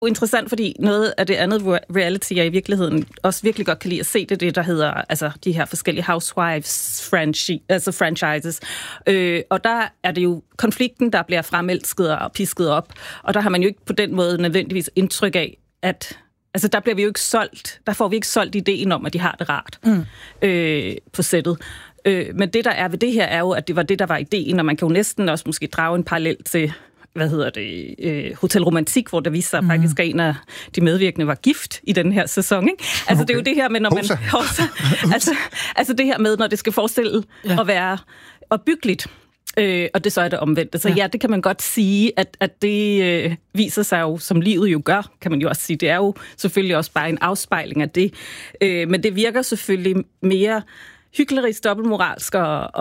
interessant, fordi noget af det andet reality, jeg i virkeligheden også virkelig godt kan lide at se, det der hedder altså de her forskellige housewives franchises. Og der er det jo konflikten, der bliver fremelsket og pisket op, og der har man jo ikke på den måde nødvendigvis indtryk af, at altså der bliver vi jo ikke solgt, der får vi ikke solgt ideen om, at de har det rart på sættet. Men det, der er ved det her, er jo, at det var det, der var ideen, og man kan jo næsten også måske drage en parallel til Hotel Romantik, hvor der viste sig faktisk, at en af de medvirkende var gift i den her sæson, ikke? Altså, det er jo det her med, når man... altså det her med, når det skal forestille at være opbyggeligt, og det så er det omvendte. Så ja, det kan man godt sige, at det viser sig jo, som livet jo gør, kan man jo også sige. Det er jo selvfølgelig også bare en afspejling af det. Men det virker selvfølgelig mere hyklerisk, dobbeltmoralsk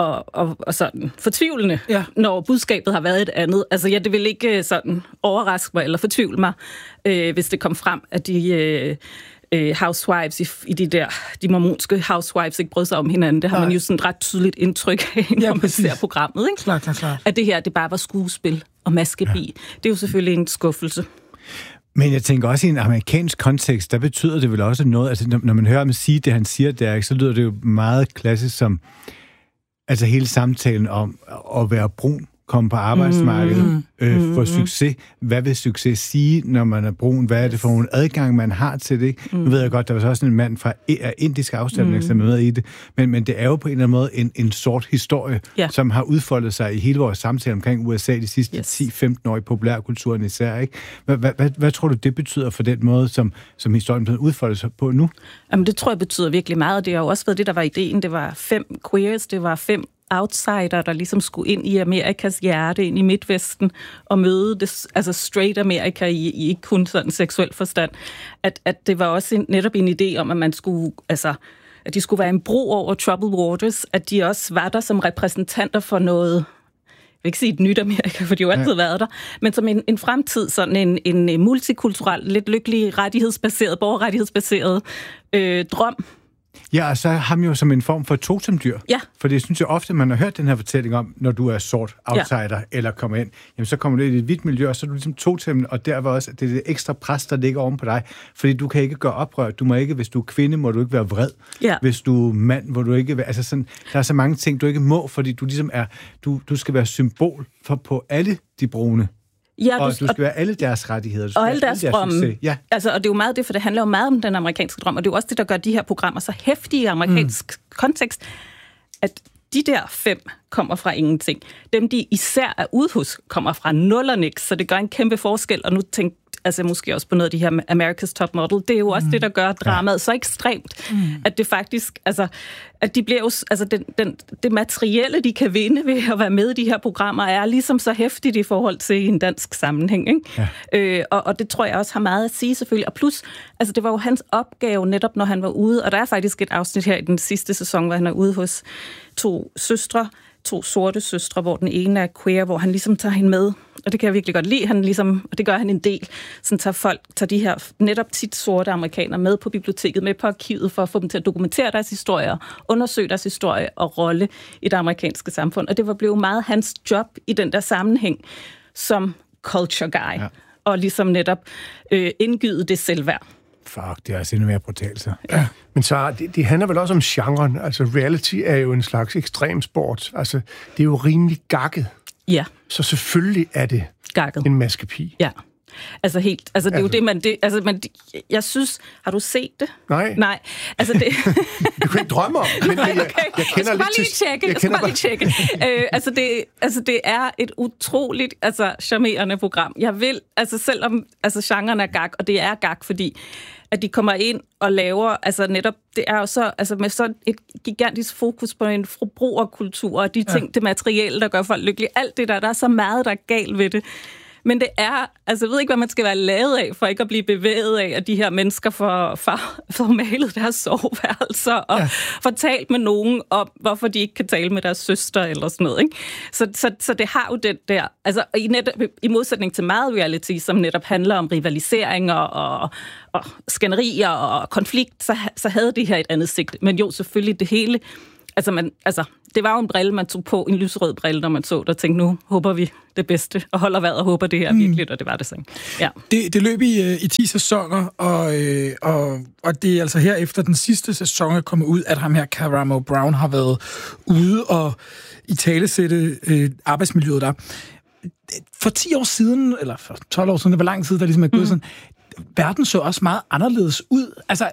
og sådan fortvivlende, når budskabet har været et andet. Altså ja, det vil ikke sådan overraske mig eller fortvivle mig, hvis det kom frem, at de housewives i de mormonske housewives ikke brød sig om hinanden. Det har man jo sådan et ret tydeligt indtryk af, når man ser programmet, ikke? Klar. At det her, det bare var skuespil og maskebi. Det er jo selvfølgelig en skuffelse. Men jeg tænker også, i en amerikansk kontekst, der betyder det vel også noget, altså når man hører ham sige det, han siger der, ikke, så lyder det jo meget klassisk som, altså hele samtalen om at være brun, komme på arbejdsmarkedet, få succes. Hvad vil succes sige, når man er brun? Hvad er det for en adgang, man har til det? Nu ved jeg godt, der var så også en mand fra indisk afstamning, som er med i det, men det er jo på en eller anden måde en sort historie, som har udfoldet sig i hele vores samtale omkring USA de sidste 10-15 år i populærkulturen især, ikke? Hvad tror du, det betyder for den måde, som historien bliver udfoldet sig på nu? Jamen, det tror jeg betyder virkelig meget. Det har jo også været det, der var ideen. Det var 5 queers, det var 5 outsider, der ligesom skulle ind i Amerikas hjerte, ind i Midtvesten, og møde det, altså straight Amerika i ikke kun sådan seksuel forstand. At det var også netop en idé om, at man skulle, altså, at de skulle være en bro over troubled waters, at de også var der som repræsentanter for noget, jeg vil ikke sige et nyt Amerika, for de har jo altid været der, men som en fremtid, sådan en multikulturel, lidt lykkelig, borgerrettighedsbaseret drøm. Ja, og så ham jo som en form for totemdyr. Ja. For det synes jeg ofte, man har hørt den her fortælling om, når du er sort outsider eller kommer ind, jamen så kommer du ind i et hvidt miljø, og så er du ligesom totemmen, og der var også det ekstra pres, der ligger oven på dig, fordi du kan ikke gøre oprør. Du må ikke, hvis du er kvinde, må du ikke være vred. Ja. Hvis du er mand, må du ikke være... Altså sådan, der er så mange ting, du ikke må, fordi du ligesom er... Du skal være symbol for på alle de brune. Ja, og du skal være alle deres rettigheder. Og alle deres drømme. Ja. Altså, og det er jo meget det, for det handler jo meget om den amerikanske drøm, og det er jo også det, der gør de her programmer så heftige i amerikansk kontekst, at de der 5 kommer fra ingenting. Dem, de især er ude hos, kommer fra nul og niks, så det gør en kæmpe forskel, og nu tænk altså måske også på noget af de her America's Top Model, det er jo også det, der gør dramaet så ekstremt, at det faktisk, altså, at de bliver jo, altså det materielle, de kan vinde ved at være med i de her programmer, er ligesom så hæftigt i forhold til en dansk sammenhæng, ikke? Ja. Og det tror jeg også har meget at sige, selvfølgelig. Og plus, altså det var jo hans opgave netop, når han var ude, og der er faktisk et afsnit her i den sidste sæson, hvor han er ude hos 2 sorte søstre, hvor den ene er queer, hvor han ligesom tager hende med, og det kan jeg virkelig godt lide, han ligesom, og det gør han en del, sådan tager de her netop tit sorte amerikanere med på biblioteket, med på arkivet, for at få dem til at dokumentere deres historier, undersøge deres historie og rolle i det amerikanske samfund, og det blev meget hans job i den der sammenhæng som culture guy, og ligesom netop indgyde det selvværd. Fuck, det er altså endnu mere brutalt, så. Ja, men så det handler vel også om genren. Altså, reality er jo en slags ekstremsport. Altså, det er jo rimelig gakket. Ja. Så selvfølgelig er det gakket. En maskepi. Ja. Altså helt, altså det er jo det, man, jeg synes, har du set det? Nej. Altså det... Du kan ikke drømme om, men jeg kender lidt til... Jeg skal bare lige tjekke. Altså det er et utroligt, charmerende program. Jeg vil, selvom, genren er gak, og det er gak, fordi at de kommer ind og laver, netop, det er jo så, med sådan et gigantisk fokus på en forbrugerkultur, og de ting, det materielle, der gør folk lykkelige, alt det der er så meget, der er galt ved det. Men det er, jeg ved ikke, hvad man skal være lavet af, for ikke at blive bevæget af, at de her mennesker får malet deres soveværelser, og får talt med nogen om, hvorfor de ikke kan tale med deres søster, eller sådan noget, ikke? Så det har jo den der, i modsætning til meget reality, som netop handler om rivalisering og skænderier og konflikt, så havde det her et andet sigte. Men jo, selvfølgelig det hele det var jo en brille, man tog på, en lyserød brille, når man så det, og tænkte, nu håber vi det bedste, og holder vejret og håber det her virkelig, og det var det så. Ja. Det løb i 10 sæsoner, og det er altså her efter den sidste sæson er kommet ud, at ham her, Karamo Brown, har været ude og i talesætte arbejdsmiljøet der. For 10 år siden, eller for 12 år siden, det var lang tid, der ligesom er gået sådan, verden så også meget anderledes ud. Altså,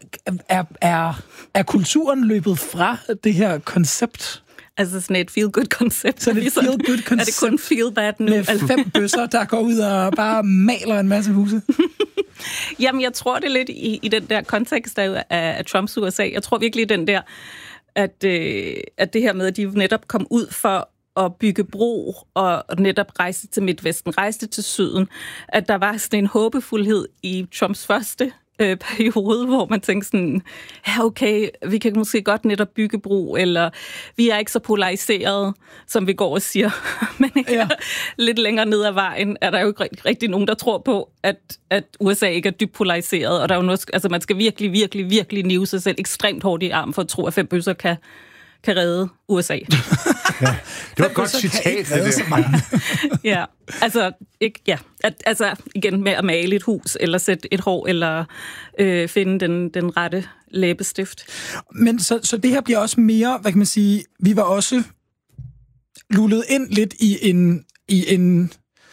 er kulturen løbet fra det her koncept? Altså sådan et feel-good-koncept. Så det er et feel-good-koncept. Er det kun feel-bad nu? Med 5 bøsser, der går ud og bare maler en masse huse? Jamen, jeg tror det lidt i den der kontekst af Trumps USA. Jeg tror virkelig den der, at det her med, at de netop kom ud for at bygge bro og netop rejse til Midtvesten, rejse til Syden, at der var sådan en håbefuldhed i Trumps første periode, hvor man tænkte sådan, ja okay, vi kan måske godt netop bygge bro, eller vi er ikke så polariseret, som vi går og siger, men lidt længere ned ad vejen er der jo ikke rigtig nogen, der tror på, at USA ikke er dybt polariseret, og der er jo noget, altså man skal virkelig nive sig selv ekstremt hårdt i armen for at tro, at 5 bøsser kan redde USA. Ja, det var et godt citat, det der. Ja, altså, altså igen med at male et hus, eller sætte et hår, eller finde den rette læbestift. Men så det her bliver også mere, hvad kan man sige, vi var også lullet ind lidt i en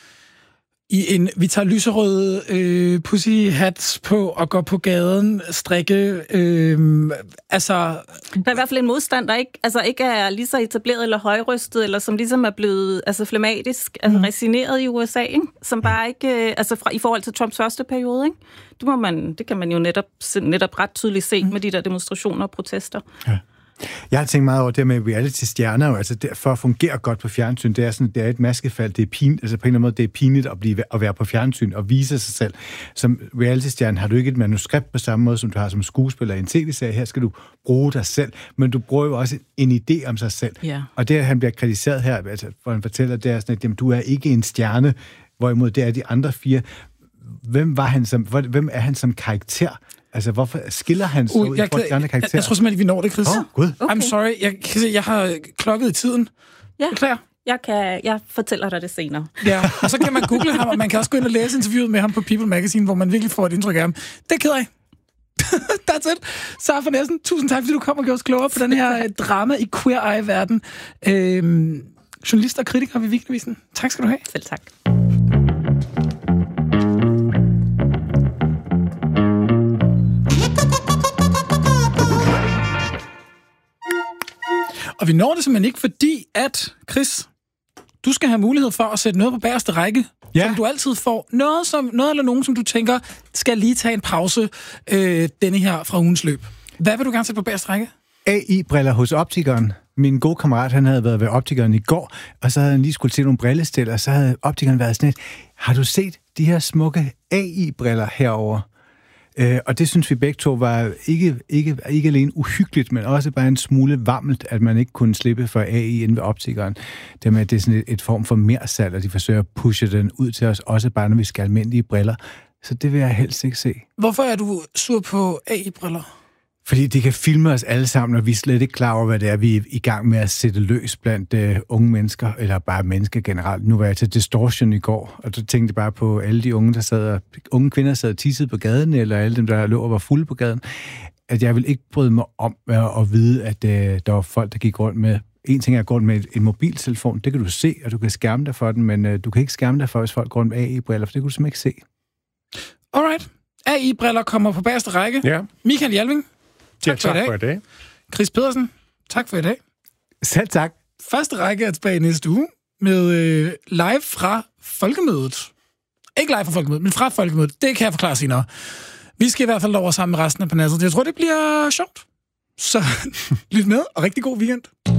vi tager lyserøde pussy hats på og går på gaden, strikke, altså... Der er i hvert fald en modstand, der ikke er lige så etableret eller højrystet, eller som ligesom er blevet flematisk, resigneret i USA, ikke? Som bare ikke, i forhold til Trumps første periode, ikke? Det kan man jo netop ret tydeligt se med de der demonstrationer og protester. Ja. Jeg har tænkt meget over det med reality-stjerner, jo, altså for at fungere godt på fjernsyn, det er et maskefald, det er pinligt, altså på en eller anden måde, det er pinligt at være på fjernsyn og vise sig selv. Som reality-stjerne har du ikke et manuskript på samme måde, som du har som skuespiller i en tv-serie. Her skal du bruge dig selv, men du bruger jo også en idé om sig selv. Yeah. Og det, han bliver kritiseret her, altså, hvor han fortæller, det er sådan, at jamen, du er ikke en stjerne, hvorimod det er de andre 4. Hvem er han som karakter? Altså, hvorfor skiller han så ud i forhold til andre karakterer? Jeg tror simpelthen, vi når det, Chris. Gud. Okay. I'm sorry. Jeg har klokket i tiden. Ja. Beklager. Jeg fortæller dig det senere. Ja, og så kan man google ham, og man kan også gå ind og læse interviewet med ham på People Magazine, hvor man virkelig får et indtryk af ham. Det er ked af. That's it. Sara von Essen, tusind tak, fordi du kom og gjorde os klogere på den her drama i Queer Eye-verden. Journalist og kritiker ved Weekendavisen. Tak skal du have. Selv tak. Og vi når det simpelthen ikke, fordi at, Chris, du skal have mulighed for at sætte noget på bagerste række, som du altid får. Noget eller nogen, som du tænker, skal lige tage en pause denne her fra ugens løb. Hvad vil du gerne sætte på bagerste række? AI-briller hos optikeren. Min gode kammerat, han havde været ved optikeren i går, og så havde han lige skulle til nogle brillestil, og så havde optikeren været sådan et, har du set de her smukke AI-briller herover? Og det synes vi begge to var ikke alene uhyggeligt, men også bare en smule varmelt, at man ikke kunne slippe for AI inde ved optikeren. Det med, at det er sådan et form for mersalg, og de forsøger at pushe den ud til os, også bare når vi skal have almindelige briller. Så det vil jeg helst ikke se. Hvorfor er du sur på AI-briller? Fordi de kan filme os alle sammen, og vi er slet ikke klar over, hvad det er, vi er i gang med at sætte løs blandt unge mennesker, eller bare mennesker generelt. Nu var jeg til Distortion i går, og så tænkte jeg bare på alle de unge kvinder sad og tissede på gaden, eller alle dem, der lå og var fulde på gaden, at jeg vil ikke bryde mig om at vide, at der var folk, der gik rundt med. En ting er at gå rundt med en mobiltelefon, det kan du se, og du kan skærme dig for den, men du kan ikke skærme dig for, hvis folk går rundt med AI-briller, for det kan du simpelthen ikke se. Alright. AI-briller kommer på bagerste række. Ja. Michael Hjalving. Tak for i dag. Chris Pedersen, tak for i dag. Selv tak. Første række er tilbage næste uge med live fra Folkemødet. Ikke live fra Folkemødet, men fra Folkemødet. Det kan jeg forklare senere. Vi skal i hvert fald over sammen med resten af panasset. Jeg tror, det bliver sjovt. Så lyt med, og rigtig god weekend.